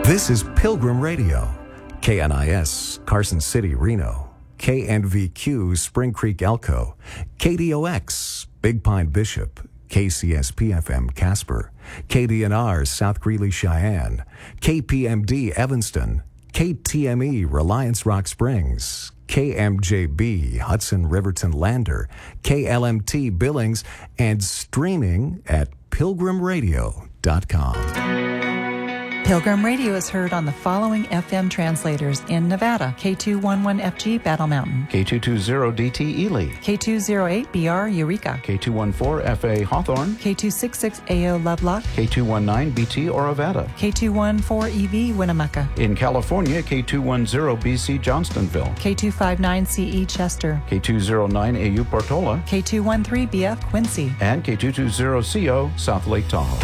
This is Pilgrim Radio, KNIS, Carson City, Reno, KNVQ, Spring Creek, Elko, KDOX, Big Pine Bishop, KCSP-FM, Casper, KDNR, South Greeley, Cheyenne, KPMD, Evanston, KTME, Reliance Rock Springs, KMJB, Hudson Riverton Lander, KLMT Billings, and streaming at pilgrimradio.com. Pilgrim Radio is heard on the following FM translators in Nevada: K211FG Battle Mountain, K220DT Ely, K208BR Eureka, K214FA Hawthorne, K266AO Lovelock, K219BT Orovada. K214EV Winnemucca, In California, K210BC Johnstonville, K259CE Chester, K209AU Portola, K213BF Quincy, and K220CO South Lake Tahoe.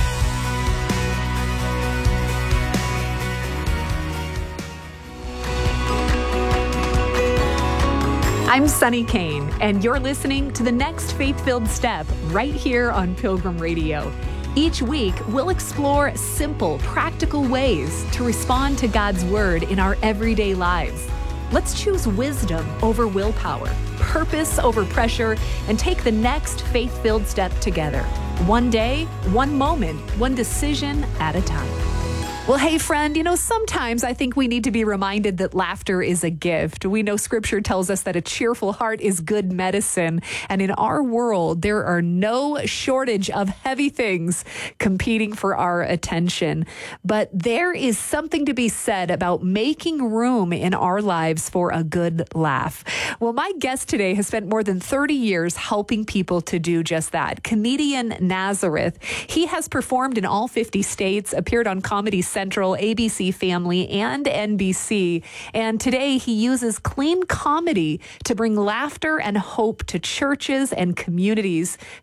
I'm Sunny Kane, and you're listening to the next faith-filled step right here on Pilgrim Radio. Each week, we'll explore simple, practical ways to respond to God's Word in our everyday lives. Let's choose wisdom over willpower, purpose over pressure, and take the next faith-filled step together. One day, one moment, one decision at a time. Well, hey, friend, sometimes I think we need to be reminded that laughter is a gift. We know Scripture tells us that a cheerful heart is good medicine. And in our world, there are no shortage of heavy things competing for our attention. But there is something to be said about making room in our lives for a good laugh. Well, my guest today has spent more than 30 years helping people to do just that. Comedian Nazareth. He has performed in all 50 states, appeared on Comedy Central, ABC Family, and NBC. And today he uses clean comedy to bring laughter and hope to churches and communities